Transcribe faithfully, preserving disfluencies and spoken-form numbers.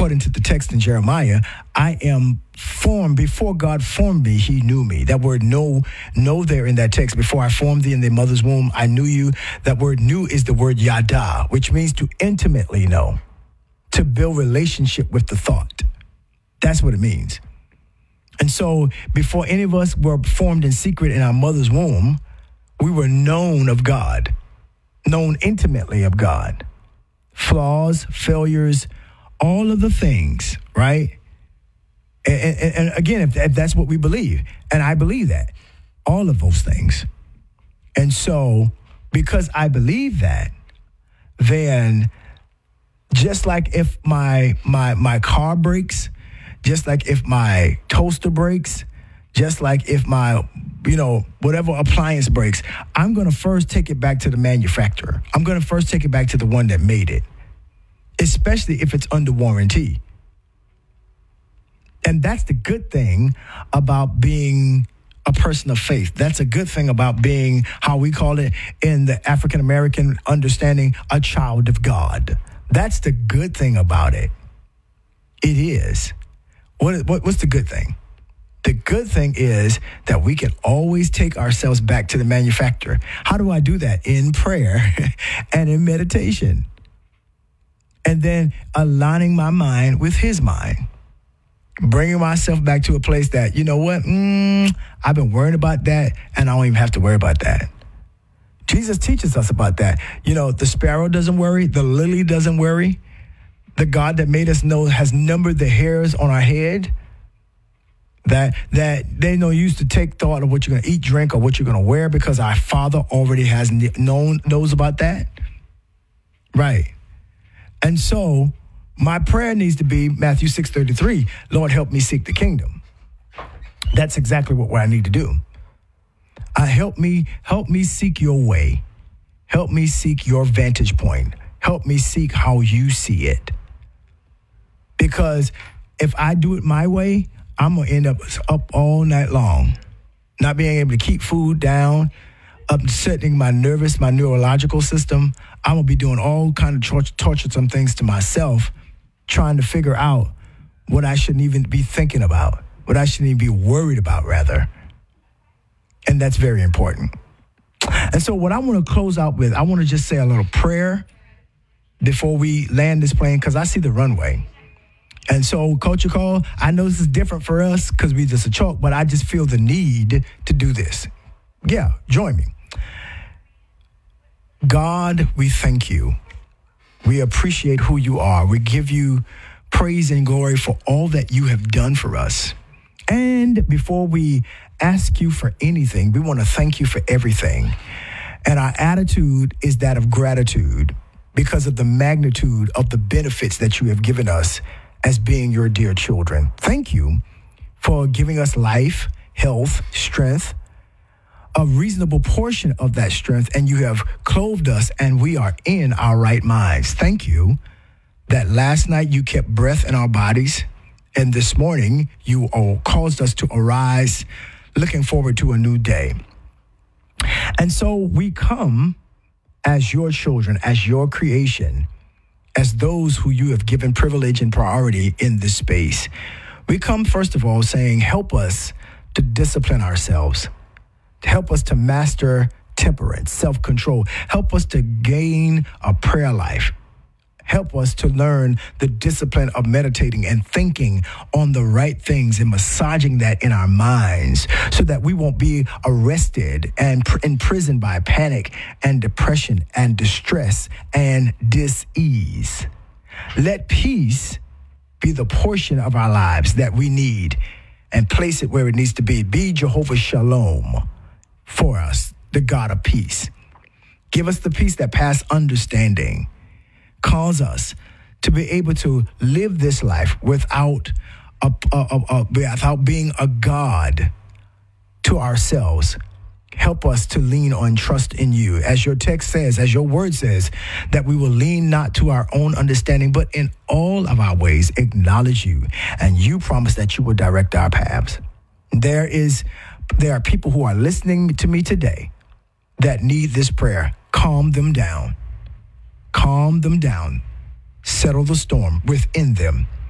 according to the text in Jeremiah, I am formed. Before God formed me, he knew me. That word know, know there in that text, before I formed thee in the mother's womb, I knew you. That word knew is the word yada, which means to intimately know, to build relationship with the thought. That's what it means. And so before any of us were formed in secret in our mother's womb, we were known of God, known intimately of God. Flaws, failures, all of the things, right? And, and, and again, if, if that's what we believe, and I believe that, all of those things. And so because I believe that, then just like if my my my car breaks, just like if my toaster breaks, just like if my, you know, whatever appliance breaks, I'm going to first take it back to the manufacturer. I'm going to first take it back to the one that made it, especially if it's under warranty. And that's the good thing about being a person of faith. That's a good thing about being, how we call it in the African American understanding, a child of God. That's the good thing about it. It is. What, what what's the good thing? The good thing is that we can always take ourselves back to the manufacturer. How do I do that? In prayer and in meditation. And then aligning my mind with his mind. Bringing myself back to a place that, you know what, mm, I've been worrying about that, and I don't even have to worry about that. Jesus teaches us about that. You know, the sparrow doesn't worry. The lily doesn't worry. The God that made us know has numbered the hairs on our head. That that they no use to take thought of what you're going to eat, drink, or what you're going to wear, because our Father already has known knows about that. Right. And so my prayer needs to be Matthew six thirty-three, Lord, help me seek the kingdom. That's exactly what, what I need to do. Uh, help me, help me seek your way. Help me seek your vantage point. Help me seek how you see it. Because if I do it my way, I'm going to end up up all night long, not being able to keep food down, upsetting my nervous, my neurological system. I'm going to be doing all kind of torture, torturesome things to myself, trying to figure out what I shouldn't even be thinking about, what I shouldn't even be worried about, rather. And that's very important. And so what I want to close out with, I want to just say a little prayer before we land this plane, because I see the runway. And so, Culture Call, I know this is different for us because we just a chalk, but I just feel the need to do this. Yeah, join me. God, we thank you. We appreciate who you are. We give you praise and glory for all that you have done for us. And before we ask you for anything, we want to thank you for everything. And our attitude is that of gratitude because of the magnitude of the benefits that you have given us as being your dear children. Thank you for giving us life, health, strength, a reasonable portion of that strength, and you have clothed us and we are in our right minds. Thank you that last night you kept breath in our bodies, and this morning you all caused us to arise looking forward to a new day. And so we come as your children, as your creation, as those who you have given privilege and priority in this space. We come, first of all, saying, help us to discipline ourselves, help us to master temperance, self-control, help us to gain a prayer life, help us to learn the discipline of meditating and thinking on the right things and massaging that in our minds so that we won't be arrested and pr- imprisoned by panic and depression and distress and dis-ease. Let peace be the portion of our lives that we need and place it where it needs to be. Be Jehovah Shalom for us, the God of peace. Give us the peace that passes understanding. Cause us to be able to live this life without a, a, a, a, without being a God to ourselves. Help us to lean on trust in you. As your text says, as your word says, that we will lean not to our own understanding, but in all of our ways acknowledge you. And you promise that you will direct our paths. There is, there are people who are listening to me today that need this prayer. Calm them down. Calm them down. Settle the storm within them.